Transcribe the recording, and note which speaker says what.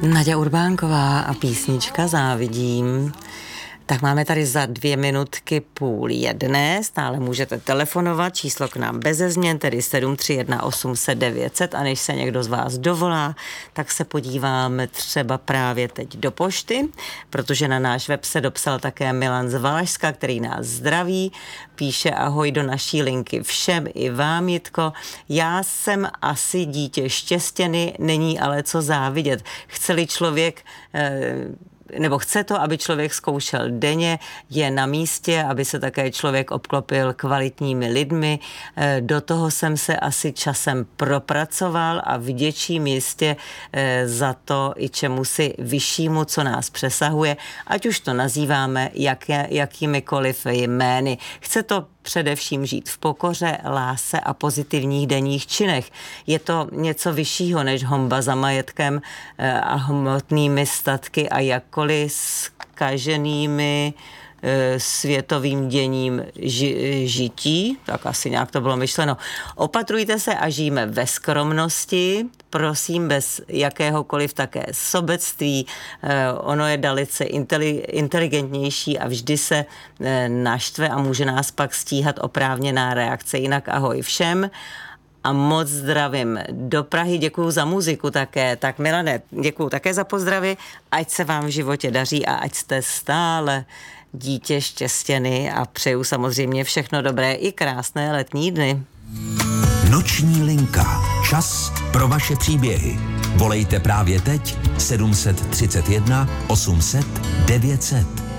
Speaker 1: Naďa Urbánková a písnička Závidím. Tak máme tady za 12:30, stále můžete telefonovat, číslo k nám beze změn, tedy 731 800 900 a než se někdo z vás dovolá, tak se podíváme třeba právě teď do pošty, protože na náš web se dopsal také Milan z Valašska, který nás zdraví, píše ahoj do naší linky všem i vám, Jitko. Já jsem asi dítě štěstěny, není ale co závidět. Chce-li člověk nebo chce to, aby člověk zkoušel denně, je na místě, aby se také člověk obklopil kvalitními lidmi. Do toho jsem se asi časem propracoval a vděčím jistě za to i čemu si vyššímu, co nás přesahuje, ať už to nazýváme jakýmikoliv jmény. Chce to především žít v pokoře, lásce a pozitivních denních činech. Je to něco vyššího než honba za majetkem a hmotnými statky a jakkoliv zkaženými světovým děním žití, tak asi nějak to bylo myšleno. Opatrujte se a žijeme ve skromnosti, prosím, bez jakéhokoliv také sobectví. Ono je dalece inteligentnější a vždy se naštve a může nás pak stíhat oprávněná reakce. Jinak ahoj všem. A moc zdravím do Prahy, děkuju za muziku také. Tak Milane, děkuju také za pozdravy, ať se vám v životě daří a ať jste stále dítě štěstěny a přeju samozřejmě všechno dobré i krásné letní dny.
Speaker 2: Noční linka. Čas pro vaše příběhy. Volejte právě teď 731 800 900.